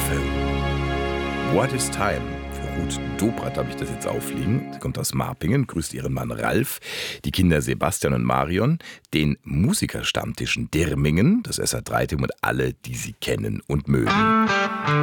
What is Time? Für Ruth Dobrat habe ich das jetzt aufliegen. Sie kommt aus Marpingen, grüßt ihren Mann Ralf, die Kinder Sebastian und Marion, den Musikerstammtisch in Dirmingen, das SR3-Team und alle, die sie kennen und mögen.